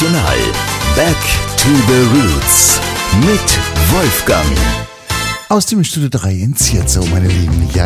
International. Back to the Roots mit Wolfgang. Aus dem Studio 3 in Zierzo, meine Lieben. Ja.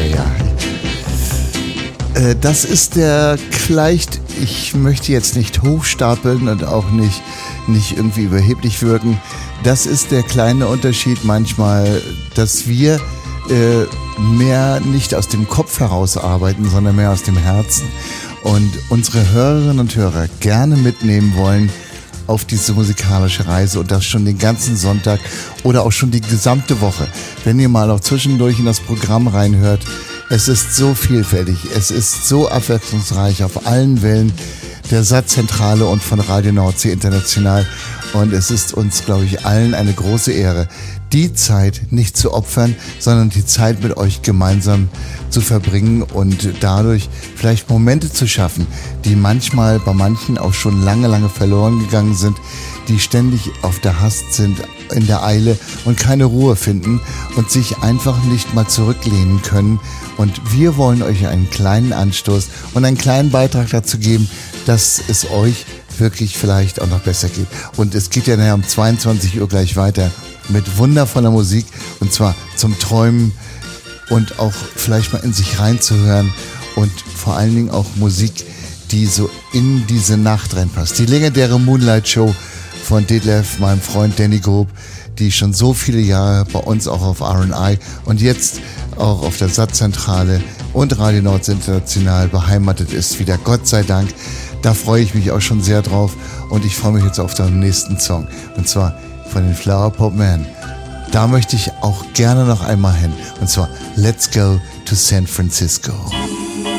Das ist der vielleicht, ich möchte jetzt nicht hochstapeln und auch nicht irgendwie überheblich wirken. Das ist der kleine Unterschied manchmal, dass wir mehr nicht aus dem Kopf heraus arbeiten, sondern mehr aus dem Herzen und unsere Hörerinnen und Hörer gerne mitnehmen wollen auf diese musikalische Reise und das schon den ganzen Sonntag oder auch schon die gesamte Woche. Wenn ihr mal auch zwischendurch in das Programm reinhört, es ist so vielfältig, es ist so abwechslungsreich auf allen Wellen der Satzzentrale und von Radio Nordsee International und es ist uns, glaube ich, allen eine große Ehre, die Zeit nicht zu opfern, sondern die Zeit mit euch gemeinsam zu verbringen und dadurch vielleicht Momente zu schaffen, die manchmal bei manchen auch schon lange verloren gegangen sind, die ständig auf der Hast sind, in der Eile und keine Ruhe finden und sich einfach nicht mal zurücklehnen können. Und wir wollen euch einen kleinen Anstoß und einen kleinen Beitrag dazu geben, dass es euch wirklich vielleicht auch noch besser geht. Und es geht ja nachher um 22 Uhr gleich weiter mit wundervoller Musik und zwar zum Träumen und auch vielleicht mal in sich reinzuhören und vor allen Dingen auch Musik, die so in diese Nacht reinpasst. Die legendäre Moonlight Show von Detlef, meinem Freund Danny Grob, die schon so viele Jahre bei uns auch auf RNI und jetzt auch auf der Satzzentrale und Radio Nordsee International beheimatet ist, wieder Gott sei Dank. Da freue ich mich auch schon sehr drauf und ich freue mich jetzt auf den nächsten Song und zwar von den Flower Pot Men. Da möchte ich auch gerne noch einmal hin und zwar Let's Go to San Francisco.